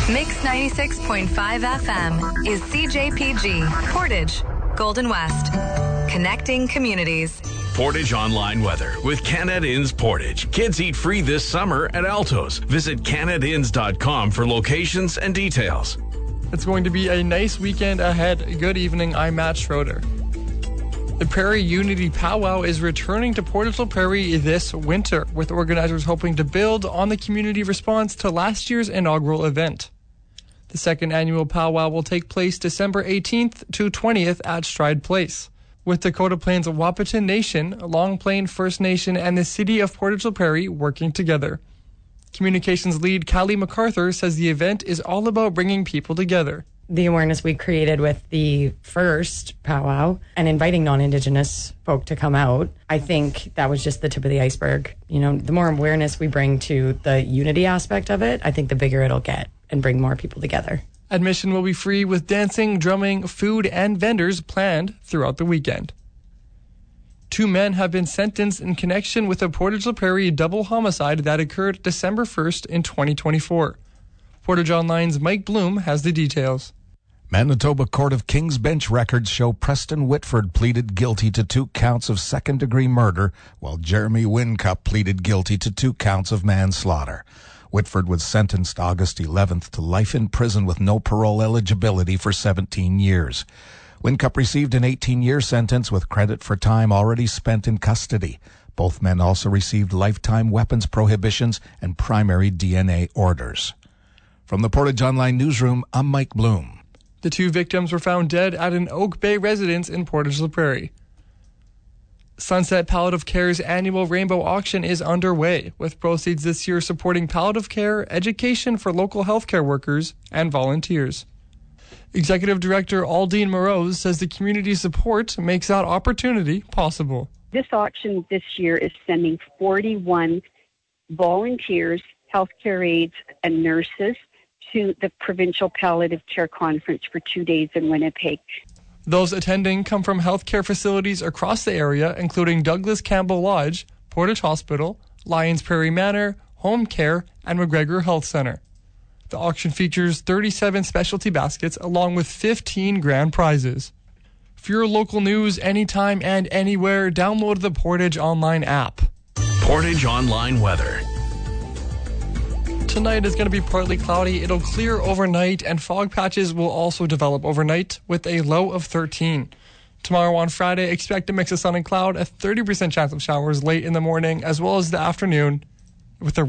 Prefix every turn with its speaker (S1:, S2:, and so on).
S1: Mix 96.5 FM is CJPG, Portage, Golden West. Connecting communities.
S2: Portage Online Weather with Canad Inns Portage. Kids eat free this summer at Altos. Visit canadinns.com for locations and details.
S3: It's going to be a nice weekend ahead. Good evening, I'm Matt Schroeder. The Prairie Unity Powwow is returning to Portage Prairie this winter, with organizers hoping to build on the community response to last year's inaugural event. The second annual powwow will take place December 18th to 20th at Stride Place, with Dakota Plains Wahpeton Nation, Long Plain First Nation, and the City of Portage Prairie working together. Communications lead Callie MacArthur says the event is all about bringing people together.
S4: The awareness we created with the first powwow and inviting non-Indigenous folk to come out, I think that was just the tip of the iceberg. You know, the more awareness we bring to the unity aspect of it, I think the bigger it'll get and bring more people together.
S3: Admission will be free with dancing, drumming, food, and vendors planned throughout the weekend. 2 men have been sentenced in connection with a Portage Prairie double homicide that occurred December 1st in 2024. Portage Online's Mike Bloom has the details.
S5: Manitoba Court of King's Bench records show Preston Whitford pleaded guilty to 2 counts of second-degree murder, while Jeremy Whincup pleaded guilty to 2 counts of manslaughter. Whitford was sentenced August 11th to life in prison with no parole eligibility for 17 years. Whincup received an 18-year sentence with credit for time already spent in custody. Both men also received lifetime weapons prohibitions and primary DNA orders. From the Portage Online newsroom, I'm Mike Bloom.
S3: The 2 victims were found dead at an Oak Bay residence in Portage La Prairie. Sunset Palliative Care's annual Rainbow Auction is underway, with proceeds this year supporting palliative care, education for local healthcare workers, and volunteers. Executive Director Aldine Moroz says the community support makes that opportunity possible.
S6: This auction this year is sending 41 volunteers, healthcare aides, and nurses to the Provincial Palliative Care Conference for 2 days in Winnipeg.
S3: Those attending come from healthcare facilities across the area, including Douglas Campbell Lodge, Portage Hospital, Lions Prairie Manor, Home Care, and McGregor Health Center. The auction features 37 specialty baskets along with 15 grand prizes. For your local news anytime and anywhere, download the Portage Online app.
S2: Portage Online Weather.
S3: Tonight is going to be partly cloudy. It'll clear overnight, and fog patches will also develop overnight with a low of 13. Tomorrow on Friday, expect a mix of sun and cloud, a 30% chance of showers late in the morning as well as the afternoon with a